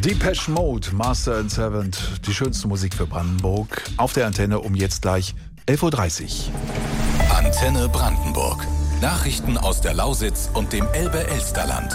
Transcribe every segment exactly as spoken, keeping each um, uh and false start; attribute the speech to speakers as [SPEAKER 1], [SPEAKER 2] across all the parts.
[SPEAKER 1] Depeche Mode, Master and Servant, die schönste Musik für Brandenburg. Auf der Antenne um jetzt gleich elf Uhr dreißig.
[SPEAKER 2] Antenne Brandenburg. Nachrichten aus der Lausitz und dem Elbe-Elsterland.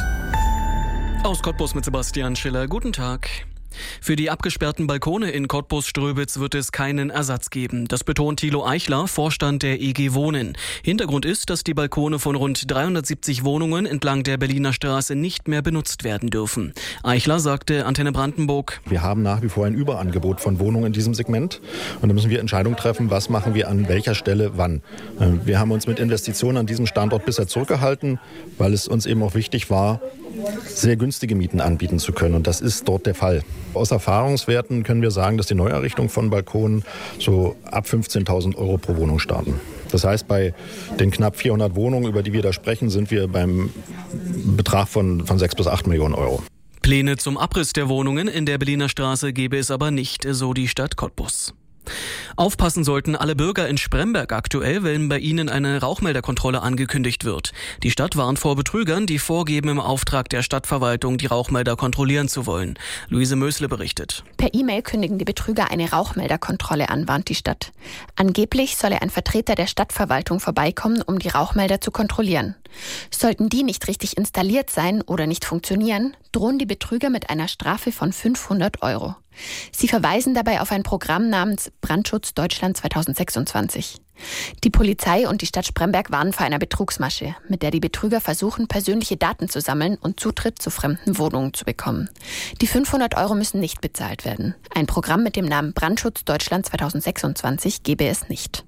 [SPEAKER 3] Aus Cottbus mit Sebastian Schiller. Guten Tag. Für die abgesperrten Balkone in Cottbus-Ströbitz wird es keinen Ersatz geben. Das betont Thilo Eichler, Vorstand der E G Wohnen. Hintergrund ist, dass die Balkone von rund dreihundertsiebzig Wohnungen entlang der Berliner Straße nicht mehr benutzt werden dürfen. Eichler sagte Antenne Brandenburg:
[SPEAKER 4] Wir haben nach wie vor ein Überangebot von Wohnungen in diesem Segment. Und da müssen wir Entscheidungen treffen, was machen wir an welcher Stelle wann. Wir haben uns mit Investitionen an diesem Standort bisher zurückgehalten, weil es uns eben auch wichtig war, sehr günstige Mieten anbieten zu können. Und das ist dort der Fall. Aus Erfahrungswerten können wir sagen, dass die Neuerrichtung von Balkonen so ab fünfzehntausend Euro pro Wohnung starten. Das heißt, bei den knapp vierhundert Wohnungen, über die wir da sprechen, sind wir beim Betrag von, von sechs bis acht Millionen Euro.
[SPEAKER 3] Pläne zum Abriss der Wohnungen in der Berliner Straße gebe es aber nicht, so die Stadt Cottbus. Aufpassen sollten alle Bürger in Spremberg aktuell, wenn bei ihnen eine Rauchmelderkontrolle angekündigt wird. Die Stadt warnt vor Betrügern, die vorgeben, im Auftrag der Stadtverwaltung die Rauchmelder kontrollieren zu wollen. Luise Mösle berichtet.
[SPEAKER 5] Per E-Mail kündigen die Betrüger eine Rauchmelderkontrolle an, warnt die Stadt. Angeblich solle ein Vertreter der Stadtverwaltung vorbeikommen, um die Rauchmelder zu kontrollieren. Sollten die nicht richtig installiert sein oder nicht funktionieren, drohen die Betrüger mit einer Strafe von fünfhundert Euro. Sie verweisen dabei auf ein Programm namens Brandschutz Deutschland zweitausendsechsundzwanzig. Die Polizei und die Stadt Spremberg warnen vor einer Betrugsmasche, mit der die Betrüger versuchen, persönliche Daten zu sammeln und Zutritt zu fremden Wohnungen zu bekommen. Die fünfhundert Euro müssen nicht bezahlt werden. Ein Programm mit dem Namen Brandschutz Deutschland zweitausendsechsundzwanzig gebe es nicht.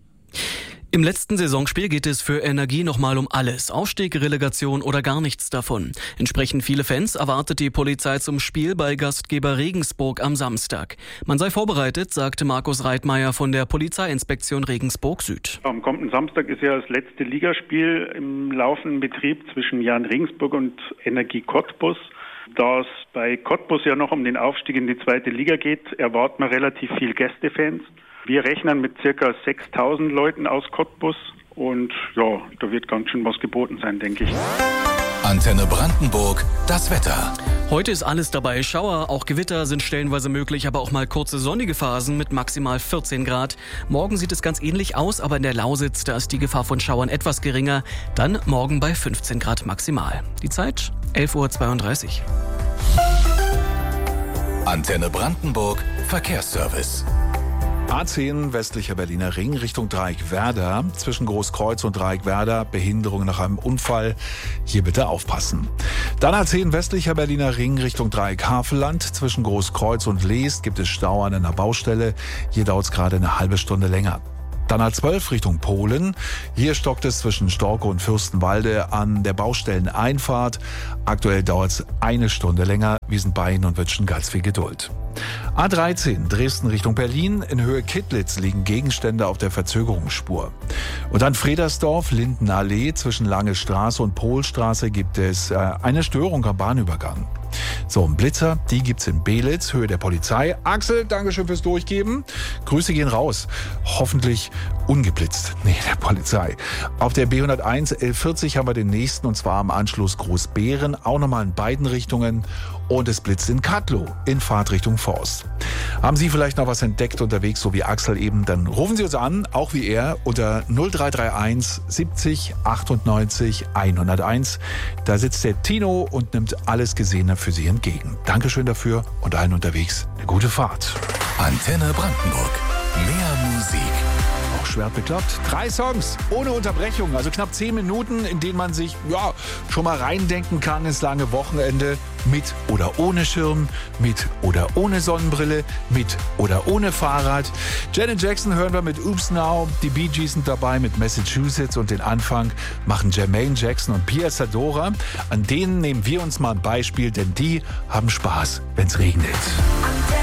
[SPEAKER 3] Im letzten Saisonspiel geht es für Energie nochmal um alles. Aufstieg, Relegation oder gar nichts davon. Entsprechend viele Fans erwartet die Polizei zum Spiel bei Gastgeber Regensburg am Samstag. Man sei vorbereitet, sagte Markus Reitmeier von der Polizeiinspektion Regensburg Süd.
[SPEAKER 6] Am kommenden Samstag ist ja das letzte Ligaspiel im laufenden Betrieb zwischen Jan Regensburg und Energie Cottbus. Da es bei Cottbus ja noch um den Aufstieg in die zweite Liga geht, erwarten wir relativ viel Gästefans. Wir rechnen mit circa sechstausend Leuten aus Cottbus und ja, da wird ganz schön was geboten sein, denke ich.
[SPEAKER 2] Antenne Brandenburg, das Wetter.
[SPEAKER 3] Heute ist alles dabei. Schauer, auch Gewitter sind stellenweise möglich, aber auch mal kurze sonnige Phasen mit maximal vierzehn Grad. Morgen sieht es ganz ähnlich aus, aber in der Lausitz, da ist die Gefahr von Schauern etwas geringer. Dann morgen bei fünfzehn Grad maximal. Die Zeit elf Uhr zweiunddreißig.
[SPEAKER 2] Antenne Brandenburg, Verkehrsservice.
[SPEAKER 1] A zehn westlicher Berliner Ring Richtung Dreieckwerder. Zwischen Großkreuz und Dreieckwerder Behinderung nach einem Unfall. Hier bitte aufpassen. Dann A zehn westlicher Berliner Ring Richtung Dreieck Havelland. Zwischen Großkreuz und Leest gibt es Stau an einer Baustelle. Hier dauert es gerade eine halbe Stunde länger. Dann A zwölf Richtung Polen. Hier stockt es zwischen Storke und Fürstenwalde an der Baustelleneinfahrt. Aktuell dauert es eine Stunde länger. Wir sind bei Ihnen und wünschen ganz viel Geduld. A dreizehn Dresden Richtung Berlin. In Höhe Kittlitz liegen Gegenstände auf der Verzögerungsspur. Und dann Fredersdorf, Lindenallee. Zwischen Lange Straße und Pohlstraße gibt es äh, eine Störung am Bahnübergang. So, ein Blitzer, die gibt's in Belitz, Höhe der Polizei. Axel, Dankeschön fürs Durchgeben. Grüße gehen raus. Hoffentlich ungeblitzt. Nee, der Polizei. Auf der B hunderteins L vierzig haben wir den nächsten, und zwar am Anschluss Großbeeren. Auch nochmal in beiden Richtungen. Und es blitzt in Kattlow, in Fahrtrichtung Forst. Haben Sie vielleicht noch was entdeckt unterwegs, so wie Axel eben, dann rufen Sie uns an, auch wie er, unter null drei drei eins siebzig achtundneunzig hunderteins. Da sitzt der Tino und nimmt alles Gesehene für Sie entgegen. Dankeschön dafür und allen unterwegs eine gute Fahrt.
[SPEAKER 2] Antenne Brandenburg. Mehr Musik.
[SPEAKER 1] Auch schwer bekloppt. Drei Songs ohne Unterbrechung, also knapp zehn Minuten, in denen man sich ja schon mal reindenken kann ins lange Wochenende. Mit oder ohne Schirm, mit oder ohne Sonnenbrille, mit oder ohne Fahrrad. Janet Jackson hören wir mit Oops Now. Die Bee Gees sind dabei mit Massachusetts und den Anfang machen Jermaine Jackson und Pia Zadora. An denen nehmen wir uns mal ein Beispiel, denn die haben Spaß, wenn's regnet.